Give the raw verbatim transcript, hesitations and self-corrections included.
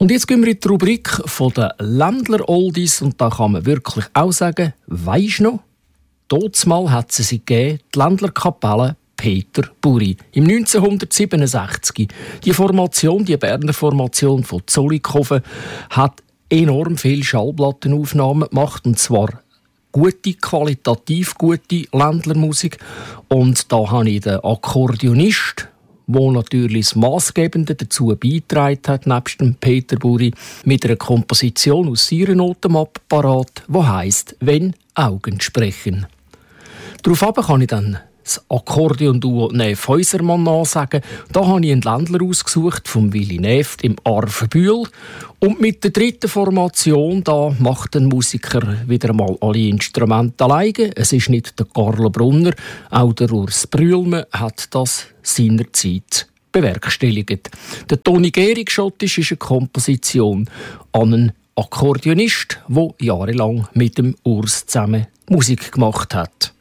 Und jetzt gehen wir in die Rubrik von den Ländler-Oldies und da kann man wirklich auch sagen, weisst noch? Damals hat es sie gegeben, die Ländlerkapelle Peter Buri. Im neunzehnhundertsiebenundsechzig. Die Formation, die Berner Formation von Zollikofen, hat enorm viele Schallplattenaufnahmen gemacht, und zwar gute, qualitativ gute Ländlermusik. Und da habe ich den Akkordeonist, der natürlich das Massgebende dazu beigetragen hat, nebst dem Peter Buri, mit einer Komposition aus seiner Notenmappe parat, die heisst «Wenn Augen sprechen». Daraufhin kann ich dann das Akkordeon-Duo Neef Häusermann ansagen. Da habe ich einen Ländler ausgesucht, vom Willi Neef im Arvenbühl. Und mit der dritten Formation da macht der Musiker wieder einmal alle Instrumente alleine. Es ist nicht der Carlo Brunner, auch der Urs Brühlme hat das seinerzeit bewerkstelligt. Der Toni Gehrig-Schottisch ist eine Komposition an einen Akkordeonist, der jahrelang mit dem Urs zusammen Musik gemacht hat.